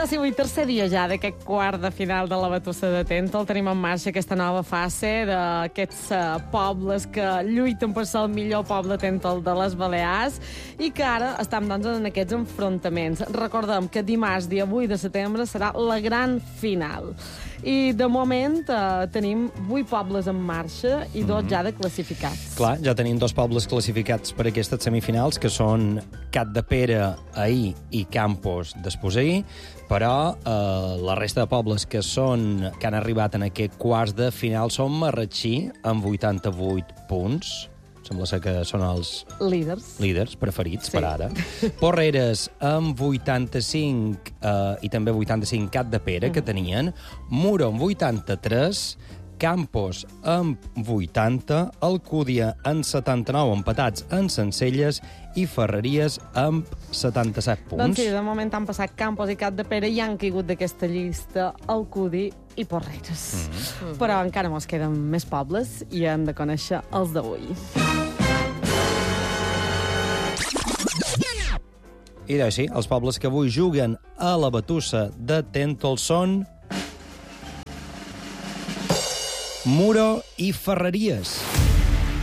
sí, avui tercer dia ja d'aquest quart de final de la Batussa de Tèntol. Tenim en marxa aquesta nova fase d'aquests pobles que lluiten per ser el millor poble Tèntol de les Balears i que ara estem doncs, en aquests enfrontaments. Recordem que dimarts, dia 8 de setembre, serà la gran final. I de moment tenim 8 pobles en marxa i 2 ja de classificats. Clar, ja tenim 2 pobles classificats per aquestes semifinals, que són Capdepera ahir i Campos d'Esposahir, però la resta de pobles que han arribat en aquest quarts de final són Marratxí, amb 88 punts. Sembla ser que són els líders preferits per ara. Porreres amb 85 i també 85 Capdepera, que tenien. Muro amb 83, Campos amb 80, Alcúdia amb 79 empatats en Sencelles i Ferreries amb 77 punts. Doncs sí, de moment han passat Campos i Capdepera i han caigut d'aquesta llista Alcúdia i Porreres. Però encara mos queden més pobles i hem de conèixer els d'avui. I doncs sí, els pobles que avui juguen a la Batussa de Tèntol són Muro i Ferreries.